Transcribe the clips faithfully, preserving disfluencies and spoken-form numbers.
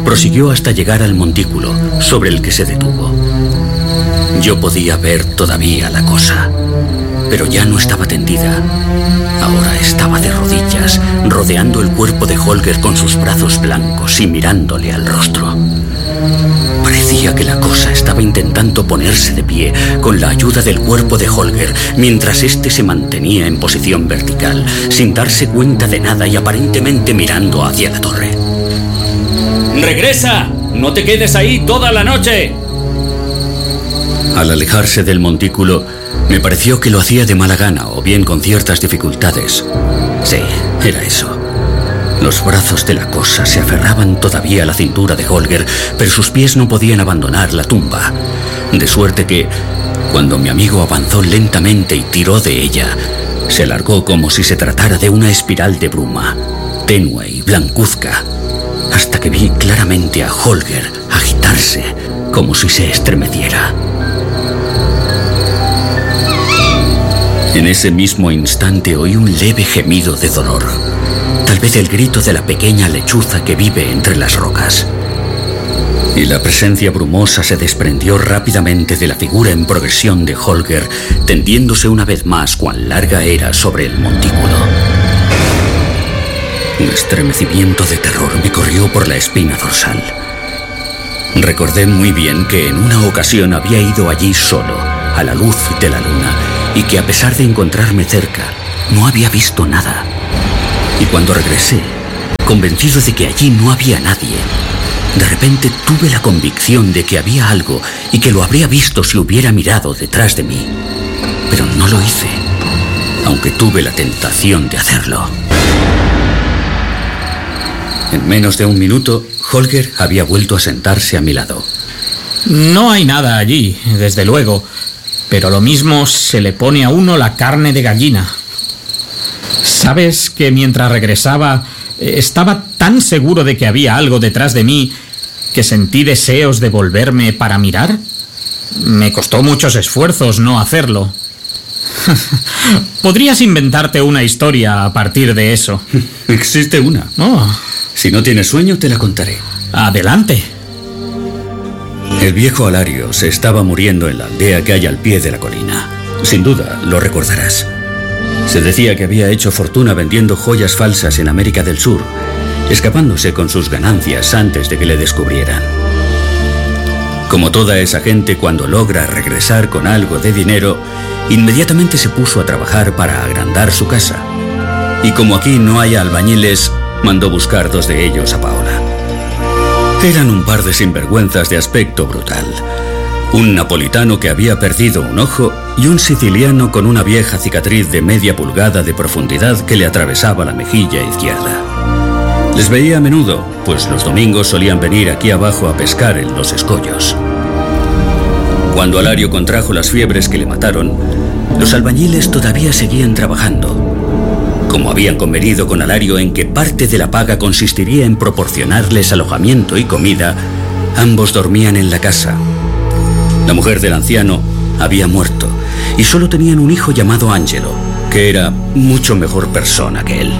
Prosiguió hasta llegar al montículo, sobre el que se detuvo. Yo podía ver todavía la cosa, pero ya no estaba tendida. Ahora estaba de rodillas, rodeando el cuerpo de Holger con sus brazos blancos y mirándole al rostro. Parecía que la cosa estaba intentando ponerse de pie con la ayuda del cuerpo de Holger, mientras éste se mantenía en posición vertical, sin darse cuenta de nada y aparentemente mirando hacia la torre. ¡Regresa! ¡No te quedes ahí toda la noche! Al alejarse del montículo, me pareció que lo hacía de mala gana o bien con ciertas dificultades. Sí, era eso. Los brazos de la cosa se aferraban todavía a la cintura de Holger, pero sus pies no podían abandonar la tumba. De suerte que, cuando mi amigo avanzó lentamente y tiró de ella, se alargó como si se tratara de una espiral de bruma, tenue y blancuzca, hasta que vi claramente a Holger agitarse como si se estremeciera. En ese mismo instante oí un leve gemido de dolor. Tal vez el grito de la pequeña lechuza que vive entre las rocas. Y la presencia brumosa se desprendió rápidamente de la figura en progresión de Holger, tendiéndose una vez más cuán larga era sobre el montículo. Un estremecimiento de terror me corrió por la espina dorsal. Recordé muy bien que en una ocasión había ido allí solo, a la luz de la luna, y que a pesar de encontrarme cerca, no había visto nada. Y cuando regresé, convencido de que allí no había nadie, de repente tuve la convicción de que había algo y que lo habría visto si hubiera mirado detrás de mí. Pero no lo hice, aunque tuve la tentación de hacerlo. En menos de un minuto, Holger había vuelto a sentarse a mi lado. No hay nada allí, desde luego, pero lo mismo se le pone a uno la carne de gallina. ¿Sabes que mientras regresaba estaba tan seguro de que había algo detrás de mí que sentí deseos de volverme para mirar? Me costó muchos esfuerzos no hacerlo. Podrías inventarte una historia a partir de eso. Existe una. Oh. Si no tienes sueño, te la contaré. Adelante. El viejo Alario se estaba muriendo en la aldea que hay al pie de la colina. Sin duda, lo recordarás. Se decía que había hecho fortuna vendiendo joyas falsas en América del Sur, escapándose con sus ganancias antes de que le descubrieran. Como toda esa gente, cuando logra regresar con algo de dinero, inmediatamente se puso a trabajar para agrandar su casa. Y como aquí no hay albañiles, mandó buscar dos de ellos a Paola. Eran un par de sinvergüenzas de aspecto brutal. Un napolitano que había perdido un ojo y un siciliano con una vieja cicatriz de media pulgada de profundidad que le atravesaba la mejilla izquierda. Les veía a menudo, pues los domingos solían venir aquí abajo a pescar en los escollos. Cuando Alario contrajo las fiebres que le mataron, los albañiles todavía seguían trabajando. Como habían convenido con Alario en que parte de la paga consistiría en proporcionarles alojamiento y comida, ambos dormían en la casa. La mujer del anciano había muerto y solo tenían un hijo llamado Angelo, que era mucho mejor persona que él.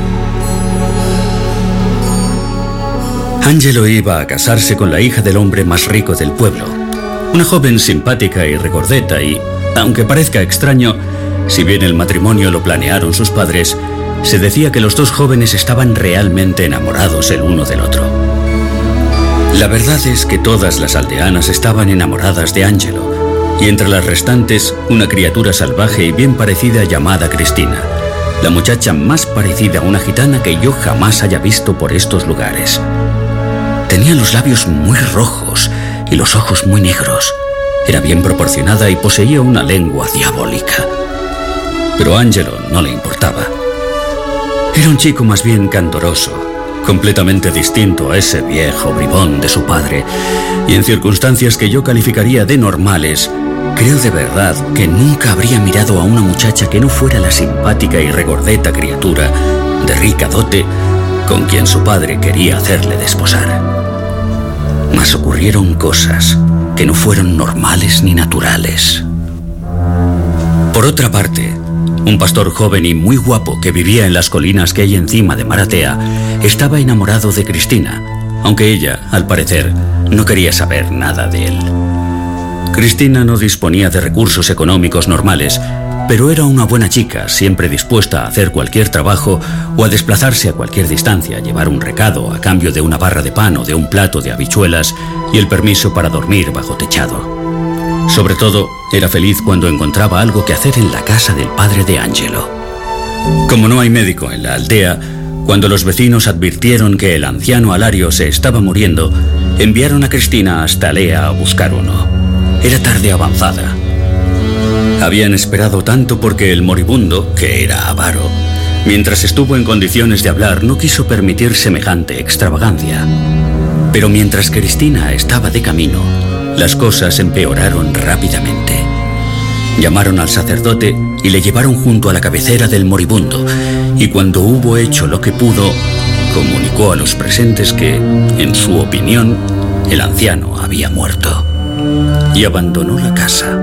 Angelo iba a casarse con la hija del hombre más rico del pueblo, una joven simpática y regordeta y, aunque parezca extraño, si bien el matrimonio lo planearon sus padres, se decía que los dos jóvenes estaban realmente enamorados el uno del otro. La verdad es que todas las aldeanas estaban enamoradas de Angelo, y entre las restantes, una criatura salvaje y bien parecida llamada Cristina, la muchacha más parecida a una gitana que yo jamás haya visto por estos lugares. Tenía los labios muy rojos y los ojos muy negros. Era bien proporcionada y poseía una lengua diabólica. Pero a Angelo no le importaba. Era un chico más bien candoroso, completamente distinto a ese viejo bribón de su padre, y en circunstancias que yo calificaría de normales, creo de verdad que nunca habría mirado a una muchacha que no fuera la simpática y regordeta criatura de rica dote con quien su padre quería hacerle desposar. Mas ocurrieron cosas que no fueron normales ni naturales. Por otra parte, un pastor joven y muy guapo que vivía en las colinas que hay encima de Maratea estaba enamorado de Cristina, aunque ella, al parecer, no quería saber nada de él. Cristina no disponía de recursos económicos normales, pero era una buena chica, siempre dispuesta a hacer cualquier trabajo o a desplazarse a cualquier distancia, llevar un recado a cambio de una barra de pan o de un plato de habichuelas y el permiso para dormir bajo techado. Sobre todo, era feliz cuando encontraba algo que hacer en la casa del padre de Angelo. Como no hay médico en la aldea, cuando los vecinos advirtieron que el anciano Alario se estaba muriendo, enviaron a Cristina hasta Lea a buscar uno. Era tarde avanzada. Habían esperado tanto porque el moribundo, que era avaro, mientras estuvo en condiciones de hablar, no quiso permitir semejante extravagancia. Pero mientras Cristina estaba de camino, las cosas empeoraron rápidamente. Llamaron al sacerdote y le llevaron junto a la cabecera del moribundo, y cuando hubo hecho lo que pudo, comunicó a los presentes que, en su opinión, el anciano había muerto. Y abandonó la casa.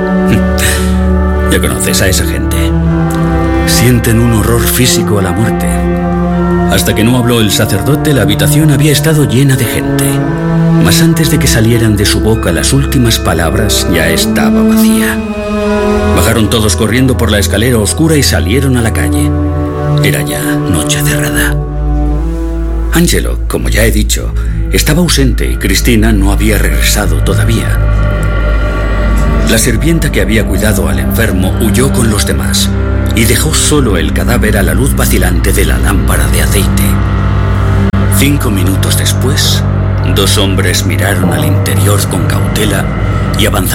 Ya conoces a esa gente. Sienten un horror físico a la muerte. Hasta que no habló el sacerdote, la habitación había estado llena de gente. Mas antes de que salieran de su boca las últimas palabras, ya estaba vacía. Bajaron todos corriendo por la escalera oscura y salieron a la calle. Era ya noche cerrada. Angelo, como ya he dicho, estaba ausente y Cristina no había regresado todavía. La sirvienta que había cuidado al enfermo huyó con los demás y dejó solo el cadáver a la luz vacilante de la lámpara de aceite. Cinco minutos después, dos hombres miraron al interior con cautela y avanzaron